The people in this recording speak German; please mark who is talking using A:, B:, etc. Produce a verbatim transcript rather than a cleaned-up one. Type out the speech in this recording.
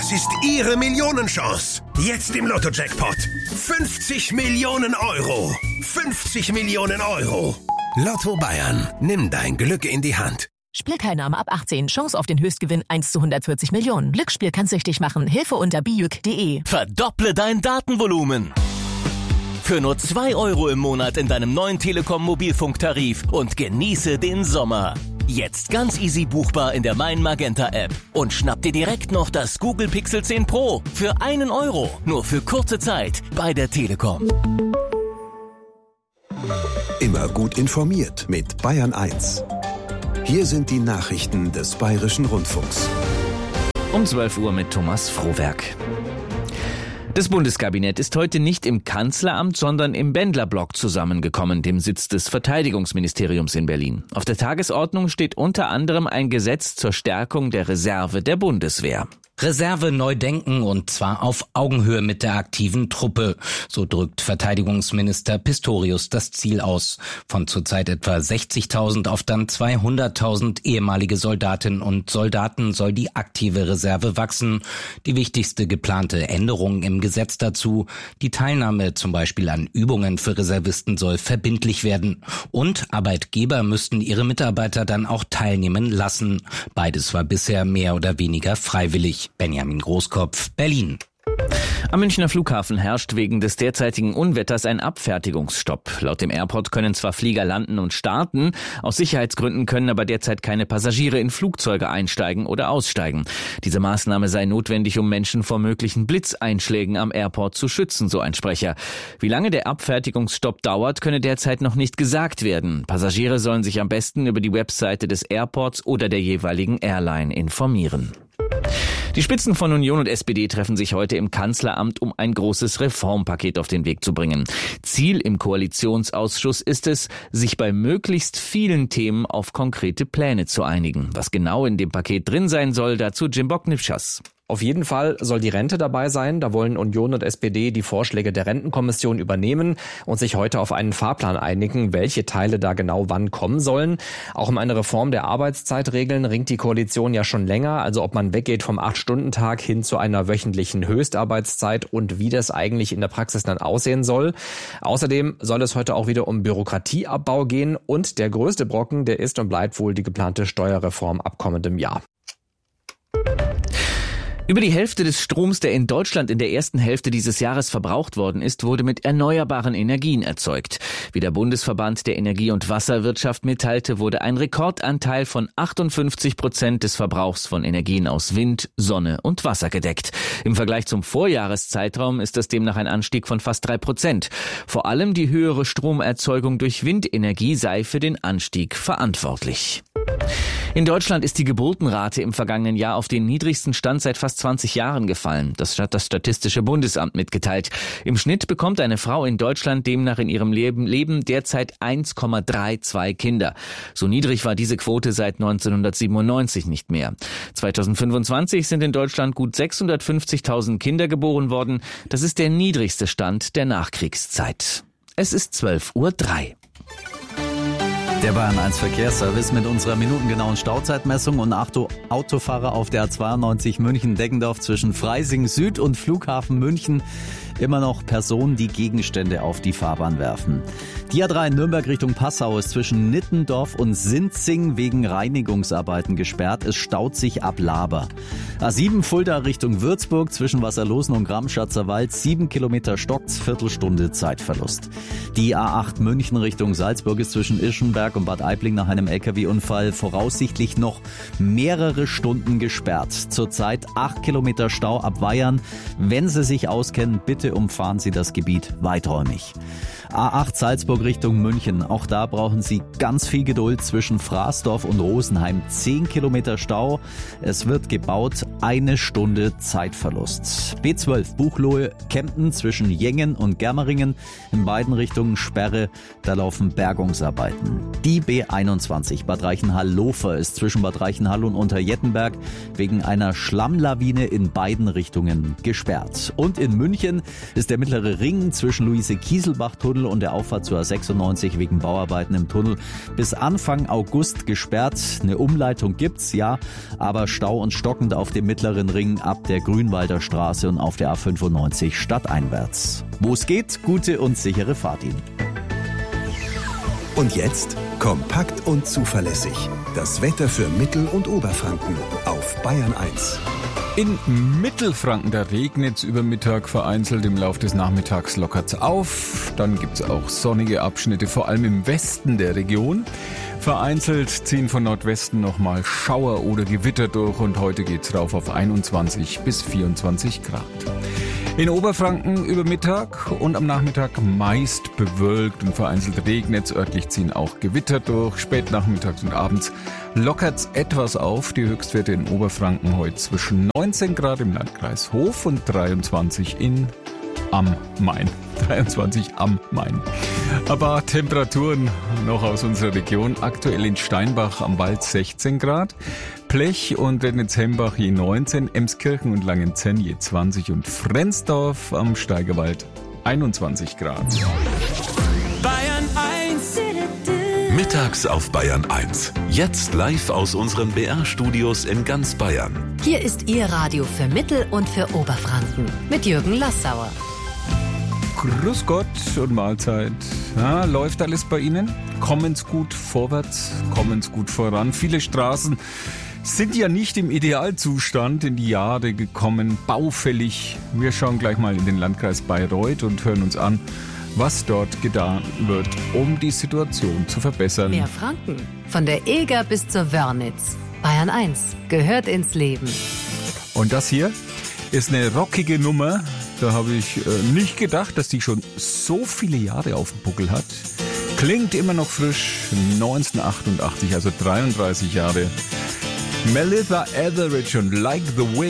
A: Das ist Ihre Millionenchance. Jetzt im Lotto-Jackpot. fünfzig Millionen Euro. fünfzig Millionen Euro. Lotto Bayern. Nimm dein Glück in die Hand.
B: Spielteilnahme ab achtzehn. Chance auf den Höchstgewinn eins zu hundertvierzig Millionen. Glücksspiel kann süchtig machen. Hilfe unter bijuk punkt de.
C: Verdopple dein Datenvolumen. Für nur zwei Euro im Monat in deinem neuen Telekom-Mobilfunktarif und genieße den Sommer. Jetzt ganz easy buchbar in der Mein Magenta App. Und schnapp dir direkt noch das Google Pixel zehn Pro für einen Euro. Nur für kurze Zeit bei der Telekom.
A: Immer gut informiert mit Bayern eins. Hier sind die Nachrichten des Bayerischen Rundfunks.
D: Um zwölf Uhr mit Thomas Frohwerk. Das Bundeskabinett ist heute nicht im Kanzleramt, sondern im Bendlerblock zusammengekommen, dem Sitz des Verteidigungsministeriums in Berlin. Auf der Tagesordnung steht unter anderem ein Gesetz zur Stärkung der Reserve der Bundeswehr.
E: Reserve neu denken und zwar auf Augenhöhe mit der aktiven Truppe. So drückt Verteidigungsminister Pistorius das Ziel aus. Von zurzeit etwa sechzigtausend auf dann zweihunderttausend ehemalige Soldatinnen und Soldaten soll die aktive Reserve wachsen. Die wichtigste geplante Änderung im Gesetz dazu: die Teilnahme zum Beispiel an Übungen für Reservisten soll verbindlich werden. Und Arbeitgeber müssten ihre Mitarbeiter dann auch teilnehmen lassen. Beides war bisher mehr oder weniger freiwillig. Benjamin Großkopf, Berlin.
D: Am Münchner Flughafen herrscht wegen des derzeitigen Unwetters ein Abfertigungsstopp. Laut dem Airport können zwar Flieger landen und starten, aus Sicherheitsgründen können aber derzeit keine Passagiere in Flugzeuge einsteigen oder aussteigen. Diese Maßnahme sei notwendig, um Menschen vor möglichen Blitzeinschlägen am Airport zu schützen, so ein Sprecher. Wie lange der Abfertigungsstopp dauert, könne derzeit noch nicht gesagt werden. Passagiere sollen sich am besten über die Webseite des Airports oder der jeweiligen Airline informieren. Die Spitzen von Union und S P D treffen sich heute im Kanzleramt, um ein großes Reformpaket auf den Weg zu bringen. Ziel im Koalitionsausschuss ist es, sich bei möglichst vielen Themen auf konkrete Pläne zu einigen. Was genau in dem Paket drin sein soll, dazu Jim Bock-Nipschas.
F: Auf jeden Fall soll die Rente dabei sein. Da wollen Union und S P D die Vorschläge der Rentenkommission übernehmen und sich heute auf einen Fahrplan einigen, welche Teile da genau wann kommen sollen. Auch um eine Reform der Arbeitszeitregeln ringt die Koalition ja schon länger. Also ob man weggeht vom acht-Stunden-Tag hin zu einer wöchentlichen Höchstarbeitszeit und wie das eigentlich in der Praxis dann aussehen soll. Außerdem soll es heute auch wieder um Bürokratieabbau gehen. Und der größte Brocken, der ist und bleibt wohl die geplante Steuerreform ab kommendem Jahr.
D: Über die Hälfte des Stroms, der in Deutschland in der ersten Hälfte dieses Jahres verbraucht worden ist, wurde mit erneuerbaren Energien erzeugt. Wie der Bundesverband der Energie- und Wasserwirtschaft mitteilte, wurde ein Rekordanteil von achtundfünfzig Prozent des Verbrauchs von Energien aus Wind, Sonne und Wasser gedeckt. Im Vergleich zum Vorjahreszeitraum ist das demnach ein Anstieg von fast drei Prozent. Vor allem die höhere Stromerzeugung durch Windenergie sei für den Anstieg verantwortlich. In Deutschland ist die Geburtenrate im vergangenen Jahr auf den niedrigsten Stand seit fast zwanzig Jahren gefallen. Das hat das Statistische Bundesamt mitgeteilt. Im Schnitt bekommt eine Frau in Deutschland demnach in ihrem Leben, Leben derzeit eins Komma zweiunddreißig Kinder. So niedrig war diese Quote seit neunzehnhundertsiebenundneunzig nicht mehr. zweitausendfünfundzwanzig sind in Deutschland gut sechshundertfünfzigtausend Kinder geboren worden. Das ist der niedrigste Stand der Nachkriegszeit. Es ist zwölf Uhr drei.
G: Der Bayern eins Verkehrsservice mit unserer minutengenauen Stauzeitmessung und Achtung, Autofahrer auf der A zweiundneunzig München-Deggendorf zwischen Freising Süd und Flughafen München. Immer noch Personen, die Gegenstände auf die Fahrbahn werfen. Die A drei in Nürnberg Richtung Passau ist zwischen Nittendorf und Sinzing wegen Reinigungsarbeiten gesperrt. Es staut sich ab Laber. A sieben Fulda Richtung Würzburg zwischen Wasserlosen und Gramschatzer Wald. Sieben Kilometer stockt's, Viertelstunde Zeitverlust. Die A acht München Richtung Salzburg ist zwischen Ischenberg und Bad Aibling nach einem L K W-Unfall voraussichtlich noch mehrere Stunden gesperrt. Zurzeit acht Kilometer Stau ab Weyern. Wenn Sie sich auskennen, bitte umfahren Sie das Gebiet weiträumig. A acht Salzburg Richtung München. Auch da brauchen Sie ganz viel Geduld zwischen Fraßdorf und Rosenheim. Zehn Kilometer Stau. Es wird gebaut. Eine Stunde Zeitverlust. B zwölf Buchloe Kempten zwischen Jengen und Germeringen. In beiden Richtungen Sperre. Da laufen Bergungsarbeiten. Die B einundzwanzig Bad Reichenhall-Lofer ist zwischen Bad Reichenhall und Unterjettenberg wegen einer Schlammlawine in beiden Richtungen gesperrt. Und in München ist der mittlere Ring zwischen Luise-Kieselbach-Tunnel und der Auffahrt zur A sechsundneunzig wegen Bauarbeiten im Tunnel bis Anfang August gesperrt. Eine Umleitung gibt's, ja, aber Stau und stockend auf dem Mittleren Ring ab der Grünwalder Straße und auf der A fünfundneunzig stadteinwärts. Wo es geht, gute und sichere Fahrt Ihnen.
A: Und jetzt kompakt und zuverlässig. Das Wetter für Mittel- und Oberfranken auf Bayern eins.
H: In Mittelfranken, da regnet es über Mittag vereinzelt, im Laufe des Nachmittags lockert es auf. Dann gibt es auch sonnige Abschnitte, vor allem im Westen der Region. Vereinzelt ziehen von Nordwesten nochmal Schauer oder Gewitter durch und heute geht's rauf auf einundzwanzig bis vierundzwanzig Grad. In Oberfranken über Mittag und am Nachmittag meist bewölkt und vereinzelt regnet's. Örtlich ziehen auch Gewitter durch. Spät nachmittags und abends lockert's etwas auf. Die Höchstwerte in Oberfranken heute zwischen neunzehn Grad im Landkreis Hof und dreiundzwanzig in am Main. dreiundzwanzig am Main. Aber Temperaturen noch aus unserer Region. Aktuell in Steinbach am Wald sechzehn Grad. Plech und Rednitz-Hembach je neunzehn, Emskirchen und Langenzenn je zwanzig und Frensdorf am Steigerwald einundzwanzig Grad.
I: Bayern eins.
J: Mittags auf Bayern eins. Jetzt live aus unseren B R-Studios in ganz Bayern.
K: Hier ist Ihr Radio für Mittel- und für Oberfranken mit Jürgen Lassauer.
H: Grüß Gott und Mahlzeit. Ja, läuft alles bei Ihnen? Kommen's gut vorwärts? Kommen's gut voran? Viele Straßen sind ja nicht im Idealzustand in die Jahre gekommen, baufällig. Wir schauen gleich mal in den Landkreis Bayreuth und hören uns an, was dort getan wird, um die Situation zu verbessern.
K: Mehr Franken. Von der Eger bis zur Wörnitz. Bayern eins gehört ins Leben.
H: Und das hier ist eine rockige Nummer. Da habe ich äh, nicht gedacht, dass die schon so viele Jahre auf dem Buckel hat. Klingt immer noch frisch. neunzehnhundertachtundachtzig, also dreiunddreißig Jahre. Melissa Etheridge und Like the Wind.